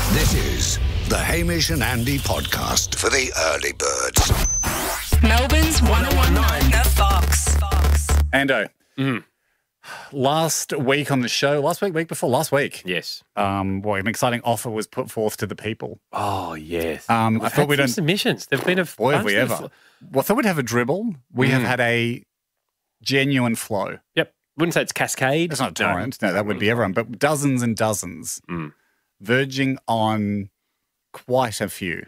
This is the Hamish and Andy podcast for the early birds. Melbourne's 1019 The Fox. Ando, last week on the show, last week. Yes. An exciting offer was put forth to the people. Oh, yes. I thought we'd submissions. There've been a boy, have we ever. Well, I thought we'd have a dribble. We have had a genuine flow. Yep. Wouldn't say it's cascade. It's not a torrent. No, that would be everyone. But dozens and dozens, verging on quite a few.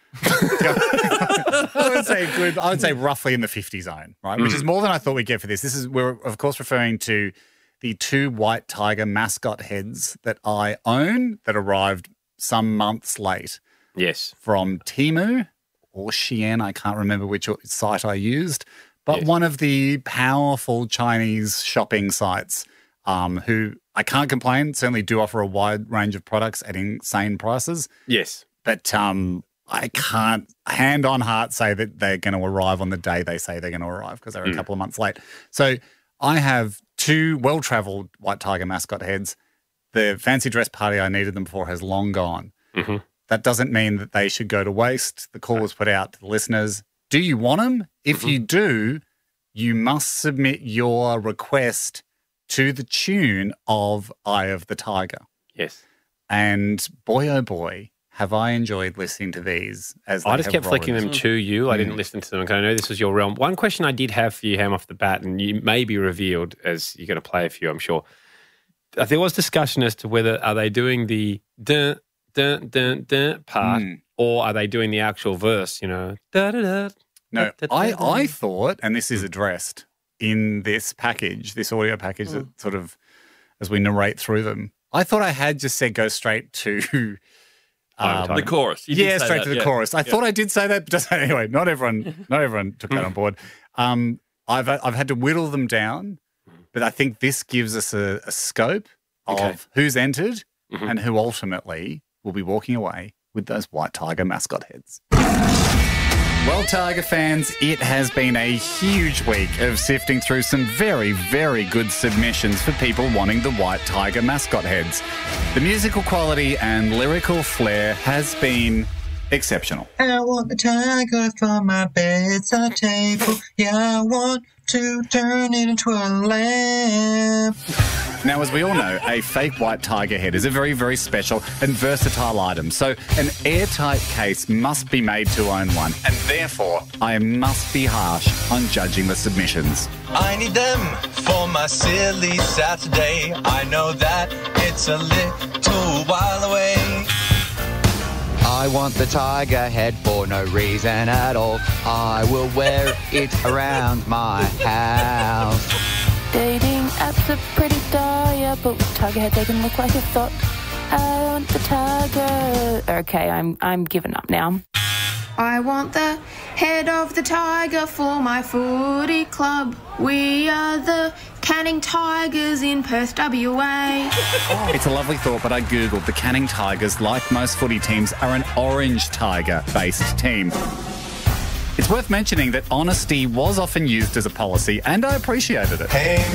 I would say roughly in the 50 zone, right? Which is more than I thought we'd get for this. We're of course referring to the 2 white tiger mascot heads that I own that arrived some months late. Yes. From Temu or Shein, I can't remember which site I used, but one of the powerful Chinese shopping sites who I can't complain, certainly do offer a wide range of products at insane prices. Yes. But I can't, hand on heart, say that they're going to arrive on the day they say they're going to arrive because they're a couple of months late. So I have 2 well-travelled white tiger mascot heads. The fancy dress party I needed them for has long gone. Mm-hmm. That doesn't mean that they should go to waste. The call was put out to the listeners. Do you want them? If you do, you must submit your request to the tune of Eye of the Tiger. Yes. And boy, oh boy, have I enjoyed listening to these. I just kept flicking them to you. I didn't listen to them because I know this was your realm. One question I did have for you, Ham, off the bat, and you may be revealed as you're going to play a few, I'm sure. There was discussion as to whether are they doing the dun, dun, dun, dun part or are they doing the actual verse, da, da, da. No, I thought, and this is addressed in this package, this audio package that sort of, as we narrate through them, I thought I had just said go straight to the chorus. Straight to the chorus. I thought I did say that, but anyway, not everyone took that on board. I've had to whittle them down, but I think this gives us a scope of who's entered and who ultimately will be walking away with those white tiger mascot heads. Well, Tiger fans, it has been a huge week of sifting through some very, very good submissions for people wanting the white tiger mascot heads. The musical quality and lyrical flair has been exceptional. I want the tiger for my bedside table. Yeah, I want to turn it into a lamp. Now, as we all know, a fake white tiger head is a very, very special and versatile item. So an airtight case must be made to own one. And therefore, I must be harsh on judging the submissions. I need them for my silly Saturday. I know that it's a little while away. I want the tiger head for no reason at all. I will wear it around my house. Dating apps are pretty dire, but with tiger head they can look like a thought. I want the tiger. Okay, I'm giving up now. I want the head of the tiger for my footy club. We are the Canning Tigers in Perth, WA. It's a lovely thought, but I Googled the Canning Tigers, like most footy teams, are an orange tiger-based team. It's worth mentioning that honesty was often used as a policy, and I appreciated it. Hey,